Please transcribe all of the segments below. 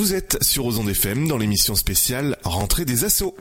Vous êtes sur Ozon FM dans l'émission spéciale Rentrée des Assos.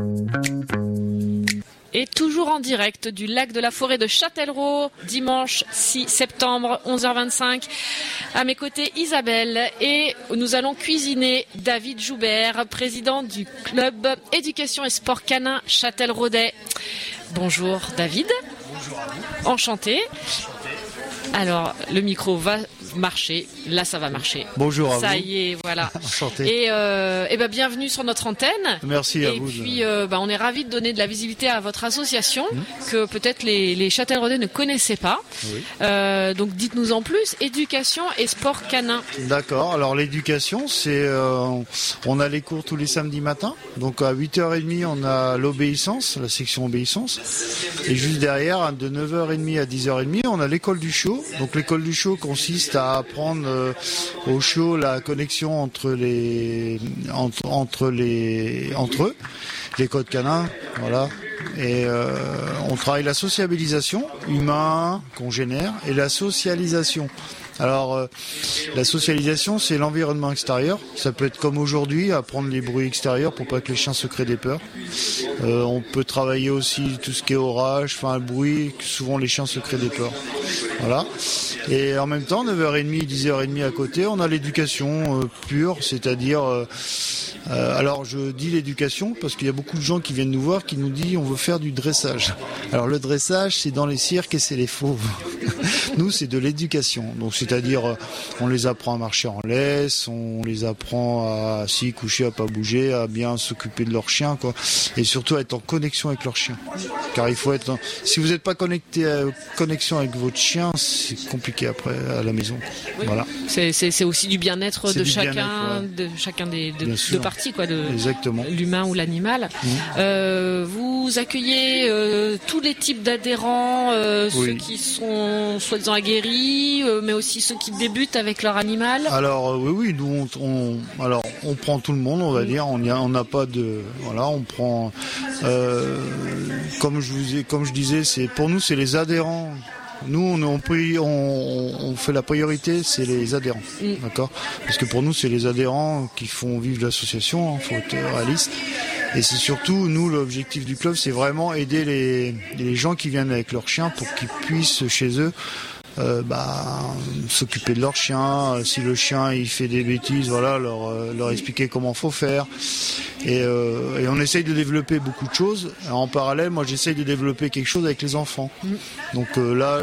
Et toujours en direct du lac de la forêt de Châtellerault, dimanche 6 septembre, 11h25. À mes côtés, Isabelle. Et nous allons cuisiner David Joubert, président du club éducation et sport canin Châtelleraudais. Bonjour David. Bonjour à vous. Enchanté. Alors, le micro va marcher. Là, ça va marcher. Bonjour à vous. Ça y est, voilà. Enchanté. Et bienvenue sur notre antenne. Merci à vous. Et puis, on est ravis de donner de la visibilité à votre association que peut-être les Châtelleraudais ne connaissaient pas. Oui. Donc, dites-nous en plus. Éducation et sport canin. D'accord. Alors, l'éducation, c'est, on a les cours tous les samedis matins. Donc, à 8h30, on a l'obéissance, la section obéissance. Et juste derrière, de 9h30 à 10h30, on a l'école du chiot. Donc, l'école du chiot consiste à apprendre aux chiots la connexion entre eux, les codes canins, voilà. Et on travaille la sociabilisation, humain, congénère, et la socialisation. Alors, la socialisation, c'est l'environnement extérieur. Ça peut être comme aujourd'hui, apprendre les bruits extérieurs pour pas que les chiens se créent des peurs. On peut travailler aussi tout ce qui est orage, enfin le bruit, souvent les chiens se créent des peurs. Voilà. Et en même temps, 9h30, 10h30 à côté, on a l'éducation pure, c'est-à-dire... alors je dis l'éducation parce qu'il y a beaucoup de gens qui viennent nous voir qui nous disent on veut faire du dressage. Alors le dressage c'est dans les cirques et c'est les fauves. Nous c'est de l'éducation. Donc c'est-à-dire on les apprend à marcher en laisse, on les apprend à s'y coucher, à pas bouger, à bien s'occuper de leur chien quoi. Et surtout à être en connexion avec leur chien. Car il faut être si vous n'êtes pas connecté connexion avec votre chien, c'est compliqué après à la maison. Oui. Voilà. C'est aussi du bien-être de chacun, ouais. de chacun des parties quoi, de exactement. L'humain ou l'animal. Vous accueillez tous les types d'adhérents, oui. Ceux qui sont soi-disant aguerris, mais aussi ceux qui débutent avec leur animal. Alors oui, nous on prend tout le monde, on va dire. On n'a pas de voilà, on prend comme je disais, c'est pour nous c'est les adhérents. Nous, on fait la priorité, c'est les adhérents, d'accord ? Parce que pour nous, c'est les adhérents qui font vivre l'association, faut être réaliste. Et c'est surtout, nous, l'objectif du club, c'est vraiment aider les gens qui viennent avec leurs chiens pour qu'ils puissent, chez eux, s'occuper de leur chien. Si le chien il fait des bêtises, voilà, leur expliquer comment faut faire. Et on essaye de développer beaucoup de choses. En parallèle, moi j'essaye de développer quelque chose avec les enfants. Donc là,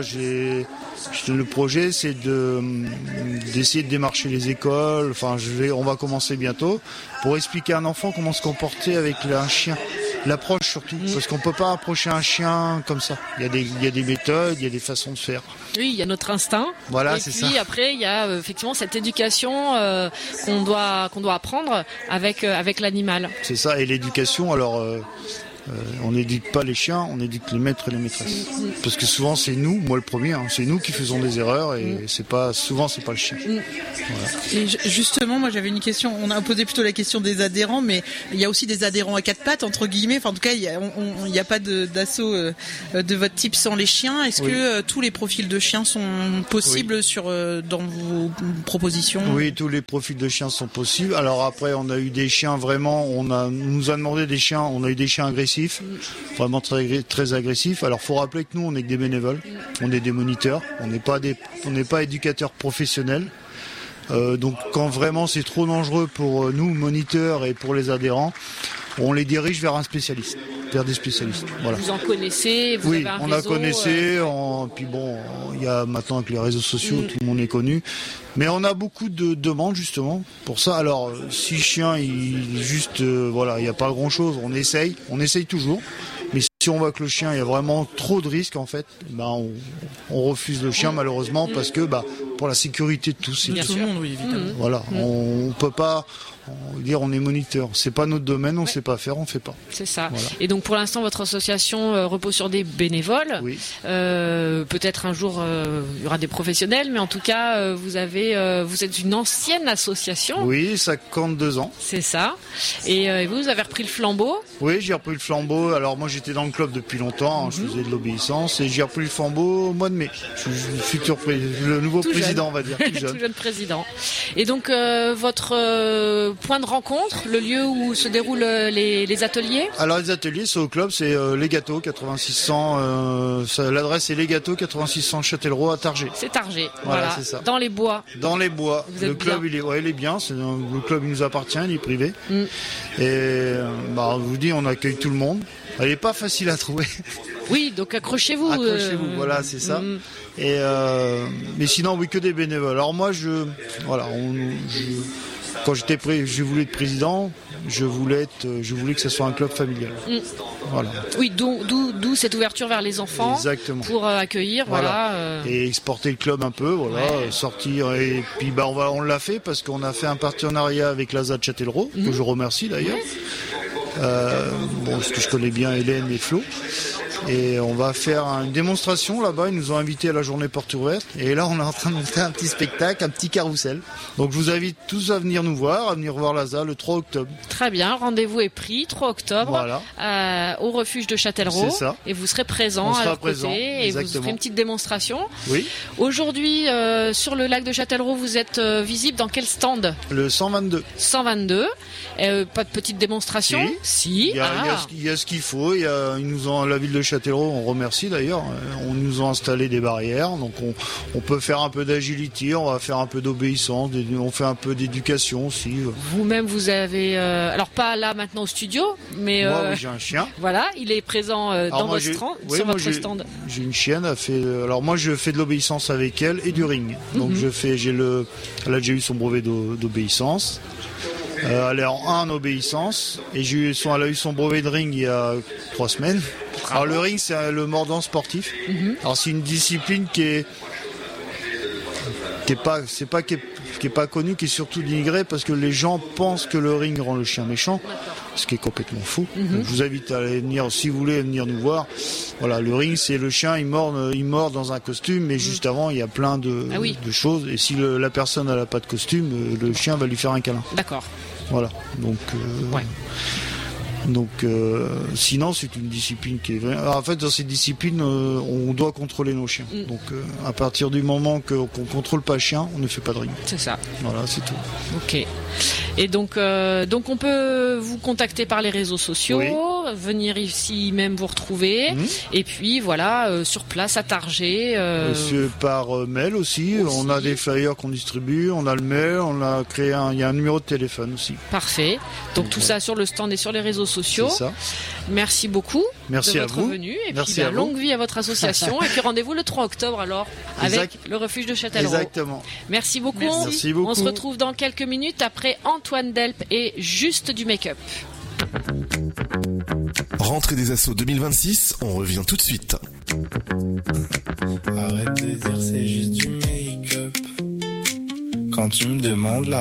le projet, c'est d'essayer de démarcher les écoles. Enfin, on va commencer bientôt pour expliquer à un enfant comment se comporter avec un chien. L'approche surtout, parce qu'on peut pas approcher un chien comme ça. Il y a des méthodes, il y a des façons de faire. Oui, il y a notre instinct. Voilà, et c'est puis ça. Après, il y a effectivement cette éducation qu'on doit apprendre avec l'animal. C'est ça, et l'éducation, alors... on n'éduque pas les chiens, on éduque les maîtres et les maîtresses. Parce que souvent c'est nous, moi le premier, c'est nous qui faisons des erreurs et souvent c'est pas le chien. Voilà. Et justement, moi j'avais une question, on a posé plutôt la question des adhérents, mais il y a aussi des adhérents à quatre pattes, entre guillemets, enfin en tout cas il n'y a pas d'assaut de votre type sans les chiens. Est-ce que tous les profils de chiens sont possibles dans vos propositions ? Oui, tous les profils de chiens sont possibles. Alors après on a eu des chiens vraiment, on nous a demandé des chiens, on a eu des chiens agressifs, vraiment très, très agressifs. Alors faut rappeler que nous on est que des bénévoles, on est des moniteurs, on n'est pas éducateurs professionnels. Donc quand vraiment c'est trop dangereux pour nous moniteurs et pour les adhérents, on les dirige vers des spécialistes. Voilà. Vous en connaissez, vous avez un réseau. Oui, on a connaissé. Puis bon, il y a maintenant avec les réseaux sociaux, tout le monde est connu. Mais on a beaucoup de demandes justement pour ça. Alors si chien, il n'y a pas grand chose. On essaye toujours. Mais si on voit que le chien, il y a vraiment trop de risques en fait, on refuse le chien malheureusement parce que pour la sécurité de tous. Bien tout le monde, oui, évidemment. Voilà, on peut pas dire on est moniteur. C'est pas notre domaine, on sait pas faire, on fait pas. C'est ça. Voilà. Et donc pour l'instant, votre association repose sur des bénévoles. Oui. Peut-être un jour il y aura des professionnels, mais en tout cas vous êtes une ancienne association. Oui, 52 ans. C'est ça. Et vous avez repris le flambeau. Oui, j'ai repris le flambeau. Alors moi j'étais dans le club depuis longtemps, je faisais de l'obéissance et j'ai repris le flambeau au mois de mai. Je suis le nouveau tout président, jeune. On va dire, tout jeune. Tout jeune président. Et donc votre point de rencontre, le lieu où se déroulent les ateliers? Alors les ateliers, c'est au club, c'est Les Gâteaux 8600. L'adresse est Les Gâteaux 8600 Châtellerault à Targé. C'est Targé, Voilà, c'est ça. dans les bois. Dans les bois. Vous êtes Le club, bien. il est bien. Le club, il nous appartient, il est privé. Et je vous dis, on accueille tout le monde. Elle n'est pas facile à trouver. Oui, donc accrochez-vous. Accrochez-vous, voilà, c'est ça. Et mais sinon, oui, que des bénévoles. Alors moi, quand je voulais être président, je voulais que ce soit un club familial. Voilà. Oui, d'où cette ouverture vers les enfants. Exactement. Pour accueillir, voilà. Et exporter le club un peu, sortir. Et puis on l'a fait parce qu'on a fait un partenariat avec l'ASA de Châtellerault, que je remercie d'ailleurs. Parce que je connais bien Hélène et Flo. Et on va faire une démonstration là-bas. Ils nous ont invités à la journée porte ouverte. Et là, on est en train de monter un petit spectacle, un petit carrousel. Donc, je vous invite tous à venir nous voir, à venir voir l'ASA le 3 octobre. Très bien. Rendez-vous est pris, 3 octobre, au refuge de Châtellerault. C'est ça. Et vous serez présents à leur côté. Et vous ferez une petite démonstration. Oui. Aujourd'hui, sur le lac de Châtellerault, vous êtes visible dans quel stand? Le 122. 122. Pas de petite démonstration? Si. Il y a ce qu'il faut. La ville de Châtellerault, on remercie d'ailleurs. On nous a installé des barrières, donc on peut faire un peu d'agilité, on va faire un peu d'obéissance, on fait un peu d'éducation aussi. Vous-même, vous avez, alors pas là maintenant au studio, mais moi, oui, j'ai un chien. Voilà, il est présent sur votre stand. J'ai une chienne. Alors moi, je fais de l'obéissance avec elle et du ring. Donc elle a déjà eu son brevet d'obéissance. Elle est en 1 en obéissance et elle a eu son brevet de ring il y a 3 semaines. Alors le ring, c'est le mordant sportif. Alors c'est une discipline qui est pas connue, qui est surtout dénigrée parce que les gens pensent que le ring rend le chien méchant, ce qui est complètement faux. Donc, je vous invite à aller venir, si vous voulez venir nous voir. Voilà, le ring, c'est le chien, il mord dans un costume, mais juste avant, il y a plein de choses. Et si la personne n'a pas de costume, le chien va lui faire un câlin. D'accord. Voilà. Donc, sinon, c'est une discipline qui est vraie. Alors, en fait, dans cette discipline, on doit contrôler nos chiens. Donc, à partir du moment qu'on contrôle pas le chien, on ne fait pas de ring. C'est ça. Voilà, c'est tout. Ok. Et donc on peut vous contacter par les réseaux sociaux, venir ici même vous retrouver, et puis voilà, sur place à Targé. Par mail aussi. On a des flyers qu'on distribue, on a le mail, on a créé il y a un numéro de téléphone aussi. Parfait. Donc tout ça sur le stand et sur les réseaux sociaux. C'est ça. Merci beaucoup de votre venue, et puis longue vie à votre association, et puis rendez-vous le 3 octobre alors avec le refuge de Châtellerault. Exactement. Merci beaucoup. Merci beaucoup. On se retrouve dans quelques minutes après Antoine Delp et Juste du make-up. Rentrée des Assos 2026, on revient tout de suite. Arrête de dire c'est juste du make-up. Quand tu me demandes